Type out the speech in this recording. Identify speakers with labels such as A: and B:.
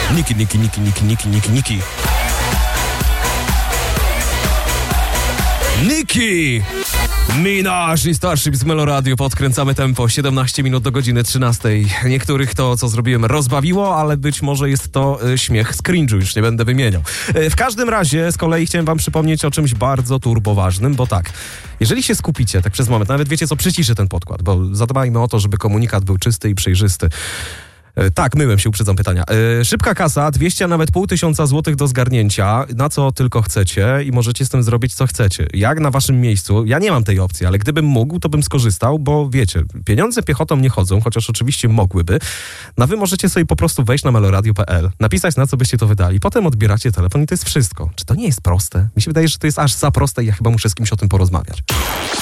A: Nicki Minaj i Starship z Melo Radio. Podkręcamy tempo, 17 minut do godziny 13. Niektórych to, co zrobiłem, rozbawiło, ale być może jest to śmiech z cringe'u, już nie będę wymieniał. W każdym razie, z kolei chciałem wam przypomnieć o czymś bardzo turboważnym, bo tak, jeżeli się skupicie, tak przez moment, nawet wiecie co, przyciszę ten podkład, bo zadbajmy o to, żeby komunikat był czysty i przejrzysty. Tak, myłem się, uprzedzam pytania. Szybka kasa, 200, a nawet 500 złotych do zgarnięcia, na co tylko chcecie i możecie z tym zrobić, co chcecie. Jak na waszym miejscu, ja nie mam tej opcji, ale gdybym mógł, to bym skorzystał, bo wiecie, pieniądze piechotą nie chodzą, chociaż oczywiście mogłyby. No wy możecie sobie po prostu wejść na meloradio.pl, napisać, na co byście to wydali, potem odbieracie telefon i to jest wszystko. Czy to nie jest proste? Mi się wydaje, że to jest aż za proste i ja chyba muszę z kimś o tym porozmawiać.